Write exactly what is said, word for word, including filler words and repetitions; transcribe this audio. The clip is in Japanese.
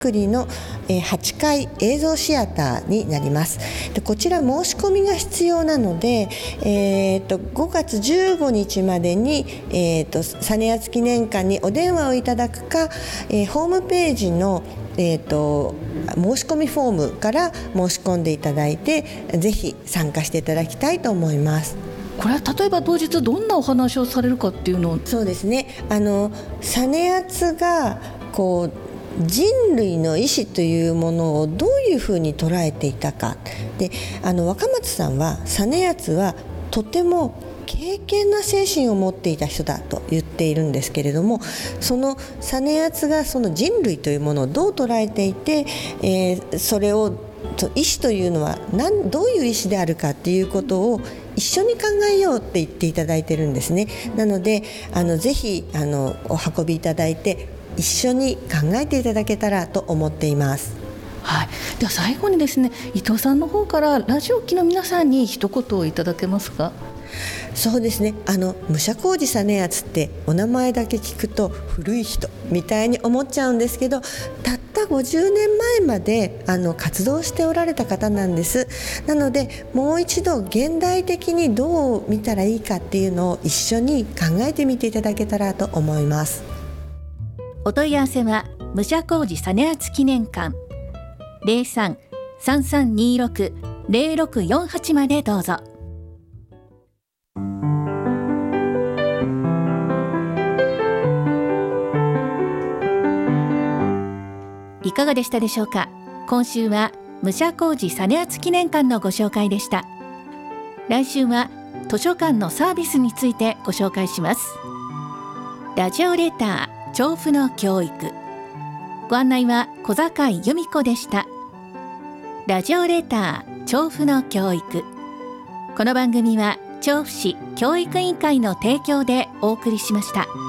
作りのはちかい映像シアターになります。でこちら申し込みが必要なので、えー、とごがつじゅうごにちまでに、えー、と実篤記念館にお電話をいただくか、えー、ホームページの、えー、と申し込みフォームから申し込んでいただいて、ぜひ参加していただきたいと思います。 これは例えば当日どんなお話をされるかっていうのを。 そうですね、あの実篤がこう人類の意志というものをどういうふうに捉えていたかで、あの若松さんは実篤はとても敬虔な精神を持っていた人だと言っているんですけれども、その実篤がその人類というものをどう捉えていて、えー、それを意志というのは何どういう意志であるかということを一緒に考えようって言っていただいてるんですね。なのであのぜひあのお運びいただいて一緒に考えていただけたらと思っています。 はい、では最後にですね、伊藤さんの方からラジオを聴きの皆さんに一言をいただけますか。 そうですね、あの武者小路実篤ってお名前だけ聞くと古い人みたいに思っちゃうんですけど、たったごじゅうねんまえまであの活動しておられた方なんです。なのでもう一度現代的にどう見たらいいかっていうのを一緒に考えてみていただけたらと思います。 お問い合わせは武者小路実篤記念館 ゼロさん さんさんにろく ゼロろくよんはち までどうぞ。いかがでしたでしょうか。今週は武者小路実篤記念館のご紹介でした。来週は図書館のサービスについてご紹介します。ラジオレター調布の教育、ご案内は小坂井由美子でした。ラジオレター調布の教育、この番組は調布市教育委員会の提供でお送りしました。